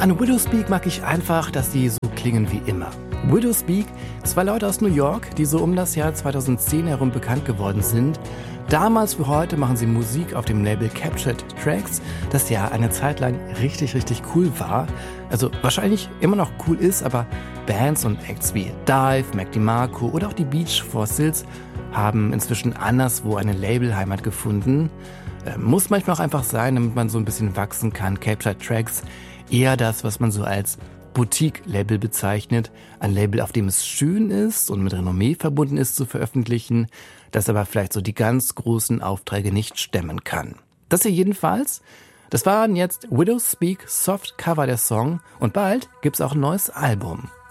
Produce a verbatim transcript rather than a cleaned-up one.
An Widowspeak mag ich einfach, dass die so klingen wie immer. Widowspeak, zwei Leute aus New York, die so um das Jahr zweitausendzehn herum bekannt geworden sind. Damals wie heute machen sie Musik auf dem Label Captured Tracks, das ja eine Zeit lang richtig, richtig cool war. Also wahrscheinlich immer noch cool ist, aber Bands und Acts wie Dive, Mac DeMarco oder auch die Beach Fossils haben inzwischen anderswo eine Labelheimat gefunden. Äh, muss manchmal auch einfach sein, damit man so ein bisschen wachsen kann. Captured Tracks, eher das, was man so als Boutique-Label bezeichnet. Ein Label, auf dem es schön ist und mit Renommee verbunden ist zu veröffentlichen, das aber vielleicht so die ganz großen Aufträge nicht stemmen kann. Das hier jedenfalls, das waren jetzt Widowspeak Soft Cover der Song und bald gibt's auch ein neues Album.